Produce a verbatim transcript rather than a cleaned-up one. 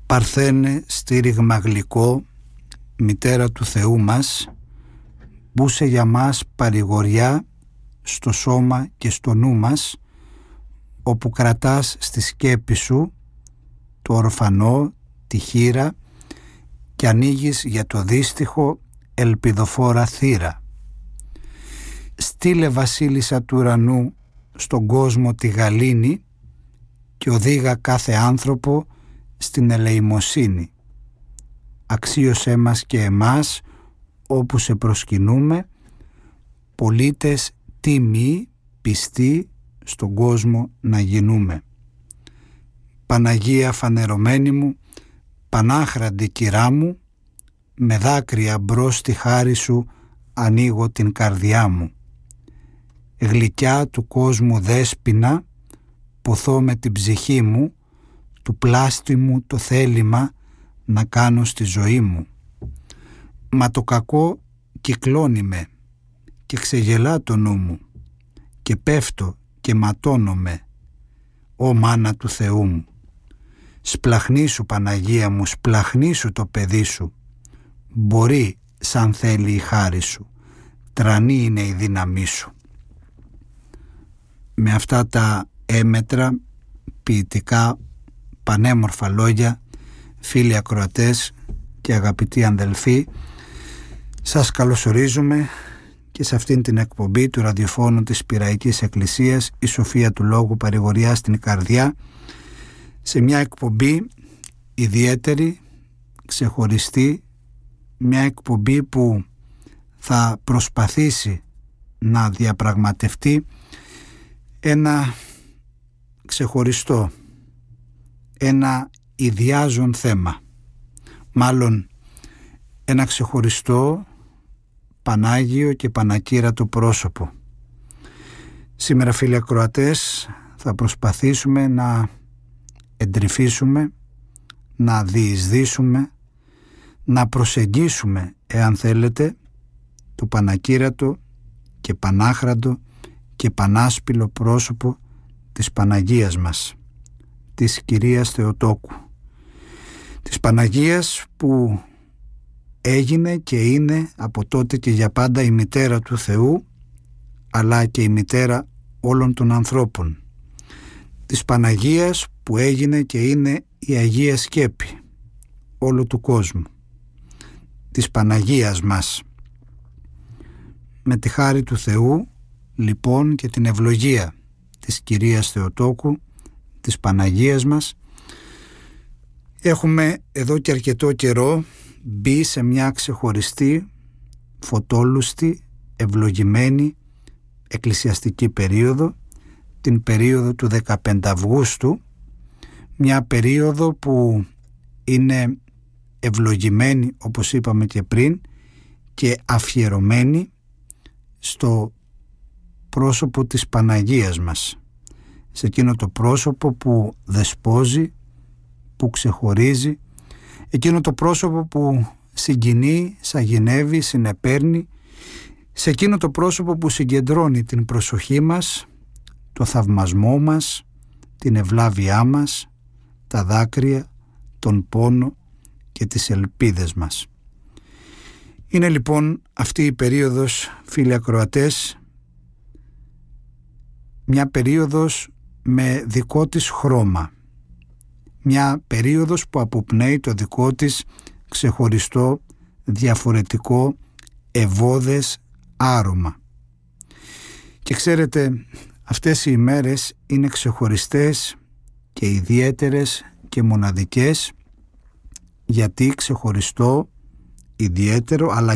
Παρθένε στήριγμα γλυκό, μητέρα του Θεού μας, μπούσε για μας παρηγοριά στο σώμα και στο νου μας, όπου κρατάς στη σκέπη σου το ορφανό, τη χείρα και ανοίγεις για το δύστιχο ελπιδοφόρα θύρα. Στείλε βασίλισσα του ουρανού στον κόσμο τη γαλήνη και οδήγα κάθε άνθρωπο στην ελεημοσύνη. Αξίωσέ μας και εμάς όπου σε προσκυνούμε, πολίτες τίμοι, πιστοί στον κόσμο να γινούμε. Παναγία φανερωμένη μου, πανάχραντη κυρά μου, με δάκρυα μπρος στη χάρη σου ανοίγω την καρδιά μου. Γλυκιά του κόσμου δέσποινα, ποθώ με την ψυχή μου, του πλάστη μου το θέλημα να κάνω στη ζωή μου. Μα το κακό κυκλώνει με και ξεγελά το νου μου και πέφτω και ματώνομαι, ω μάνα του Θεού μου. Σπλαχνίσου Παναγία μου, σπλαχνίσου το παιδί σου, μπορεί σαν θέλει η χάρη σου, τρανή είναι η δύναμή σου. Με αυτά τα έμετρα, ποιητικά, πανέμορφα λόγια, φίλοι ακροατές και αγαπητοί αδελφοί, σας καλωσορίζουμε και σε αυτήν την εκπομπή του ραδιοφώνου της Πειραϊκής Εκκλησίας «Η Σοφία του Λόγου παρηγοριά στην καρδιά», σε μια εκπομπή ιδιαίτερη, ξεχωριστή, μια εκπομπή που θα προσπαθήσει να διαπραγματευτεί ένα ξεχωριστό, ένα ιδιάζον θέμα, μάλλον ένα ξεχωριστό, πανάγιο και πανακύρατο πρόσωπο. Σήμερα, φίλοι ακροατές, θα προσπαθήσουμε να εντρυφήσουμε, να διεισδύσουμε, να προσεγγίσουμε, εάν θέλετε, το πανακύρατο και πανάχραντο και πανάσπυλο πρόσωπο της Παναγίας μας, της Κυρίας Θεοτόκου, της Παναγίας που έγινε και είναι από τότε και για πάντα η μητέρα του Θεού, αλλά και η μητέρα όλων των ανθρώπων, της Παναγίας που έγινε και είναι η Αγία Σκέπη όλου του κόσμου, της Παναγίας μας. Με τη χάρη του Θεού, λοιπόν, και την ευλογία της Κυρίας Θεοτόκου, της Παναγίας μας, έχουμε εδώ και αρκετό καιρό μπει σε μια ξεχωριστή, φωτόλουστη, ευλογημένη εκκλησιαστική περίοδο, την περίοδο του δεκαπέντε Αυγούστου, μια περίοδο που είναι ευλογημένη, όπως είπαμε και πριν, και αφιερωμένη στο πρόσωπο της Παναγίας μας, σε εκείνο το πρόσωπο που δεσπόζει, που ξεχωρίζει, εκείνο το πρόσωπο που συγκινεί, σαγηνεύει, συνεπέρνει, σε εκείνο το πρόσωπο που συγκεντρώνει την προσοχή μας, το θαυμασμό μας, την ευλάβειά μας, τα δάκρυα, τον πόνο και τις ελπίδες μας. Είναι λοιπόν αυτή η περίοδος, φίλοι ακροατές, μια περίοδος με δικό της χρώμα, μια περίοδος που αποπνέει το δικό της ξεχωριστό, διαφορετικό, ευώδες άρωμα. Και ξέρετε, αυτές οι ημέρες είναι ξεχωριστές και ιδιαίτερες και μοναδικές, γιατί ξεχωριστό, ιδιαίτερο αλλά